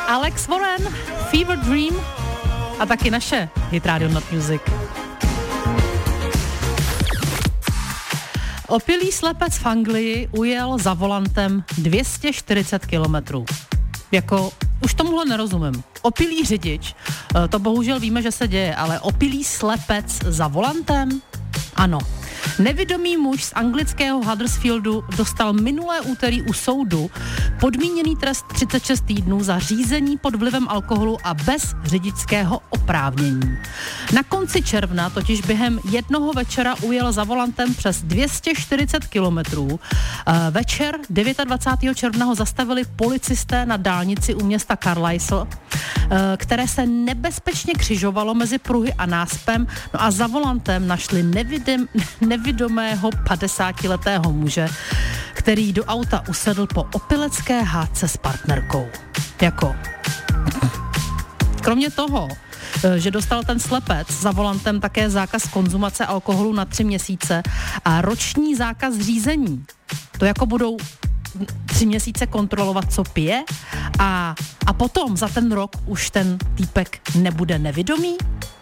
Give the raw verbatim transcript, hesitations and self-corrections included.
Alex Warren, Fever Dream a taky naše Hit Radio Not Music. Opilý slepec v Anglii ujel za volantem dvě stě čtyřicet kilometrů. Jako, už tomuhle nerozumím. Opilý řidič, to bohužel víme, že se děje, ale opilý slepec za volantem? Ano. Nevědomý muž z anglického Huddersfieldu dostal minulé úterý u soudu podmíněný trest třicet šest týdnů za řízení pod vlivem alkoholu a bez řidičského oprávnění. Na konci června totiž během jednoho večera ujel za volantem přes dvě stě čtyřicet kilometrů. Večer dvacátého devátého června ho zastavili policisté na dálnici u města Carlisle, které se nebezpečně křižovalo mezi pruhy a náspem, no a za volantem našli nevidem, nevidomého padesátiletého muže, který do auta usedl po opilecké hádce s partnerkou. Jako... Kromě toho, že dostal ten slepec za volantem také zákaz konzumace alkoholu na tři měsíce a roční zákaz řízení. To jako budou tři měsíce kontrolovat, co pije a, a potom za ten rok už ten týpek nebude nevidomý?